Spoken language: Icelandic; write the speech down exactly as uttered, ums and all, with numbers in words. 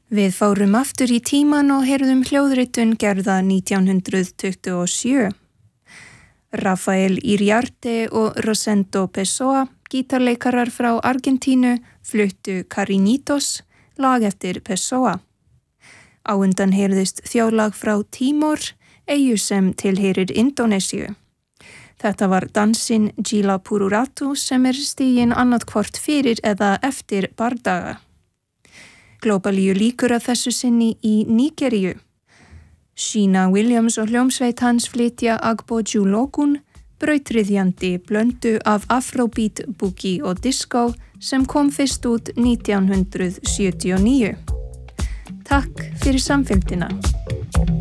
Við fórum aftur í tíman og heyrðum hljóðritun gerða nítján hundrað tuttugu og sjö. Rafael Iriarte og Rosendo Pessoa, gítarleikarar frá Argentínu, fluttu Carinitos, lag eftir Pessoa. Á undan heyrðist þjóðlag frá Tímor, eyju sem tilheyrir Indónesíu. Þetta var dansinn Gila Pururatu sem er stiginn annað hvort fyrir eða eftir bardaga. Glóbalíu líkur að þessu sinni í Nígeríu. Sheena Williams og hljómsveit hans flytja Agbo Julokun, brautryðjandi blöndu af afrobeat, boogie og disco sem kom fyrst út nítján hundrað sjötíu og níu. Takk fyrir samfylgdina.